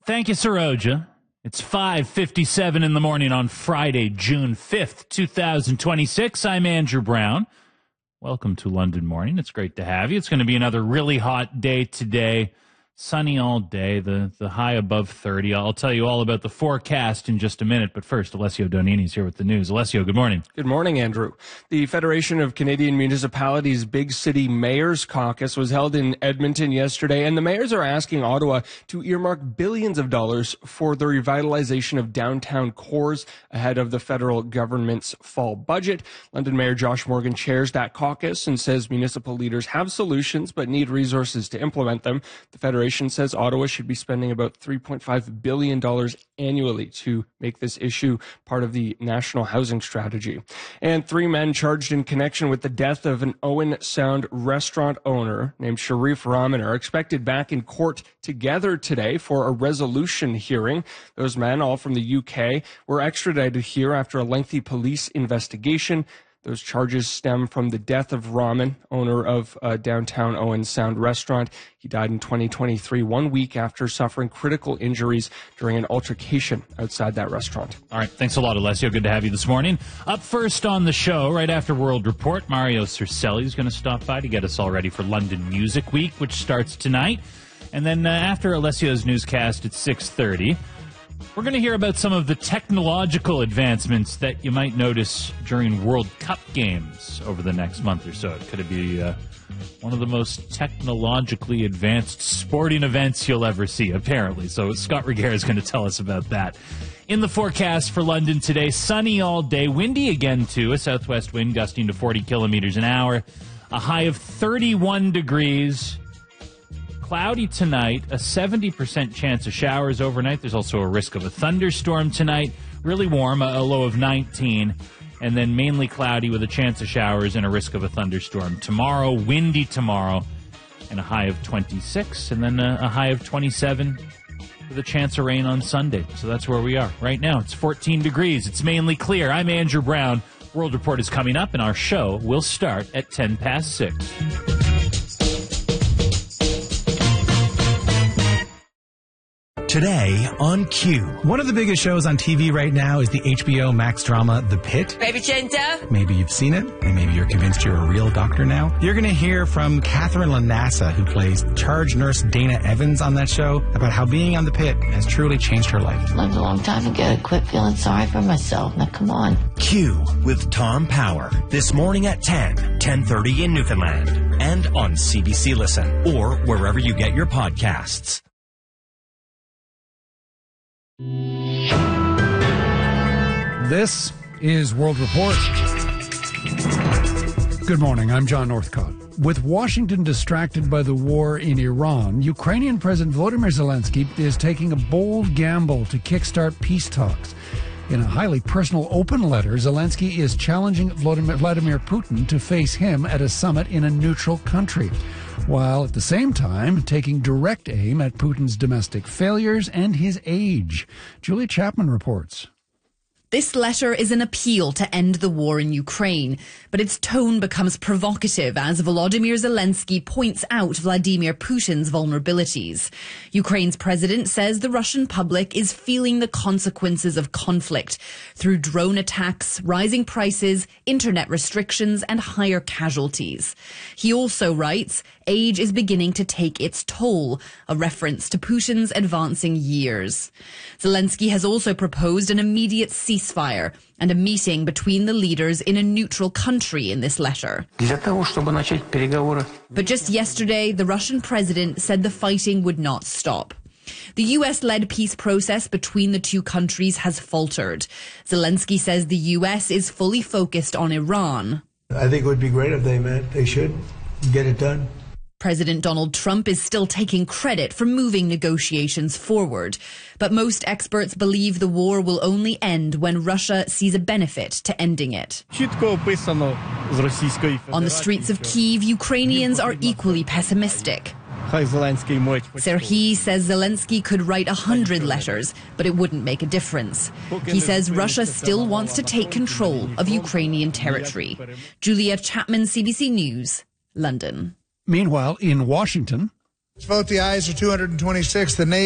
Thank you, Saroja. It's 5:57 in the morning on Friday, June 5th, 2026. I'm Andrew Brown. Welcome to London Morning. It's great to have you. It's going to be another really hot day today. Sunny all day, the high above 30. I'll tell you all about the forecast in just a minute, but first, Alessio Donini's here with the news. Alessio, good morning. Good morning, Andrew. The Federation of Canadian Municipalities Big City Mayors Caucus was held in Edmonton yesterday, and the mayors are asking Ottawa to earmark billions of dollars for the revitalization of downtown cores ahead of the federal government's fall budget. London Mayor Josh Morgan chairs that caucus and says municipal leaders have solutions but need resources to implement them. The Federation says Ottawa should be spending about $3.5 billion annually to make this issue part of the national housing strategy. And 3 men charged in connection with the death of an Owen Sound restaurant owner named Sharif Rahman are expected back in court together today for a resolution hearing. Those men, all from the UK, were extradited here after a lengthy police investigation. Those charges stem from the death of Rahman, owner of downtown Owen Sound restaurant. He died in 2023, 1 week after suffering critical injuries during an altercation outside that restaurant. All right, thanks a lot, Alessio. Good to have you this morning. Up first on the show, right after World Report, Mario Cercelli is going to stop by to get us all ready for London Music Week, which starts tonight. And then after Alessio's newscast at 6:30, we're going to hear about some of the technological advancements that you might notice during World Cup games over the next month or so. It could be one of the most technologically advanced sporting events you'll ever see, apparently. So Scott Reguera is going to tell us about that. In the forecast for London today, sunny all day, windy again too, a southwest wind gusting to 40 kilometers an hour, a high of 31 degrees. Cloudy tonight, a 70% chance of showers overnight. There's also a risk of a thunderstorm tonight. Really warm, a low of 19. And then mainly cloudy with a chance of showers and a risk of a thunderstorm tomorrow. Windy tomorrow and a high of 26. And then a high of 27 with a chance of rain on Sunday. So that's where we are. Right now, it's 14 degrees. It's mainly clear. I'm Andrew Brown. World Report is coming up, and our show will start at 10 past 6. Today on Q. One of the biggest shows on TV right now is the HBO Max drama The Pitt. Maybe you've seen it, and maybe you're convinced you're a real doctor now. You're going to hear from Catherine Lanassa, who plays charge nurse Dana Evans on that show, about how being on The Pitt has truly changed her life. Lived a long time ago. Quit feeling sorry for myself. Now come on. Q with Tom Power. This morning at 10:30 in Newfoundland. And on CBC Listen, or wherever you get your podcasts. This is World Report. Good morning, I'm John Northcott. With Washington distracted by the war in Iran, Ukrainian President Volodymyr Zelensky is taking a bold gamble to kickstart peace talks. In a highly personal open letter, Zelensky is challenging Vladimir Putin to face him at a summit in a neutral country, while at the same time taking direct aim at Putin's domestic failures and his age. Julia Chapman reports. This letter is an appeal to end the war in Ukraine, but its tone becomes provocative as Volodymyr Zelensky points out Vladimir Putin's vulnerabilities. Ukraine's president says the Russian public is feeling the consequences of conflict through drone attacks, rising prices, internet restrictions, and higher casualties. He also writes, age is beginning to take its toll, a reference to Putin's advancing years. Zelensky has also proposed an immediate ceasefire and a meeting between the leaders in a neutral country in this letter. But just yesterday, the Russian president said the fighting would not stop. The US-led peace process between the two countries has faltered. Zelensky says the US is fully focused on Iran. I think it would be great if they met. They should get it done. President Donald Trump is still taking credit for moving negotiations forward, but most experts believe the war will only end when Russia sees a benefit to ending it. On the streets of Kyiv, Ukrainians are equally pessimistic. Serhiy says Zelensky could write 100 letters, but it wouldn't make a difference. He says Russia still wants to take control of Ukrainian territory. Julia Chapman, CBC News, London. Meanwhile, in Washington, Vote the ayes are 226. The nays